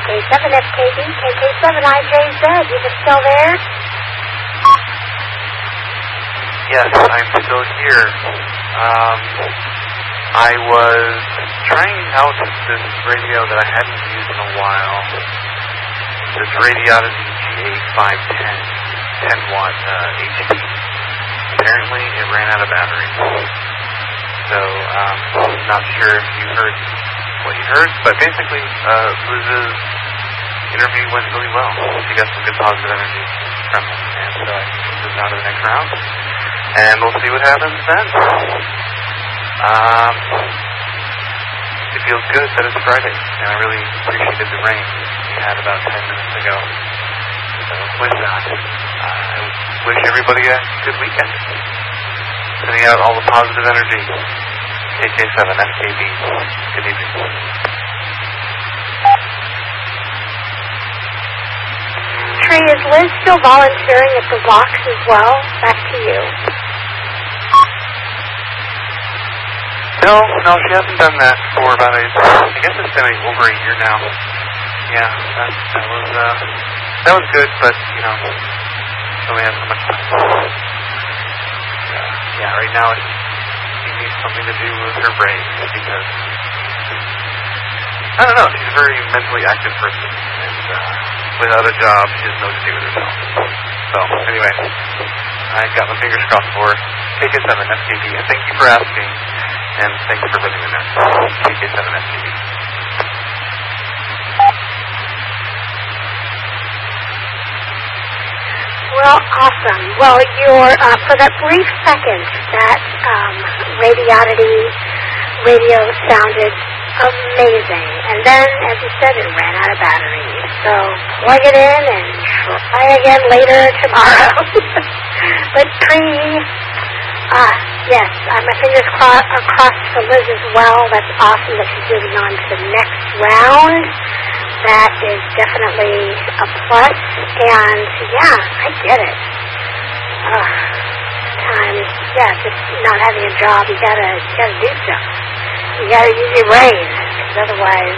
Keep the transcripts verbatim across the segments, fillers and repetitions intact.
K seven F K B, K K seven I J Z. You just still there? Yes, I'm still here. Um, I was trying out this radio that I hadn't used in a while. This Radioddity G A five ten, ten watt uh, H D. Apparently, it ran out of battery. So, um, I'm not sure if you heard what you heard, but basically, uh, Liz's interview went really well. She got some good positive energy from it, and so I think she's on to the next round. And we'll see what happens then. Um, it feels good that it's Friday, and I really appreciated the rain we had about ten minutes ago. So with that, I wish everybody a good weekend. Sending out all the positive energy. K K seven F K B. Good evening. Tree, is Liz still volunteering at the walks as well? Back to you. No, no, she hasn't done that for about a, I guess it's been over a year now. Yeah, that, that was, uh, that was good, but, you know, she only has so much time. Uh, yeah, right now it's, she needs something to do with her brain, because, I don't know, she's a very mentally active person, and, uh, without a job, she has no to do with herself. So, anyway, I got my fingers crossed for K K seven F K B, and thank you for asking, and thank you for putting me there. K K seven F K B. Well, awesome. Well, your uh, for that brief second, that um, Radioddity radio sounded amazing. And then, as you said, it ran out of battery. So plug it in and try again later tomorrow. But Tree, ah, yes, uh, my fingers cro- are crossed for Liz as well. That's awesome that she's moving on to the next round. That is definitely a plus. And yeah, I get it. Uh, sometimes, yeah, just not having a job, you gotta, you gotta do stuff. You gotta use your brain, because otherwise,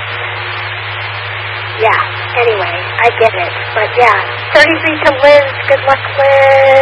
yeah. Anyway, I get it. But yeah, thirty-three to Liz. Good luck, Liz.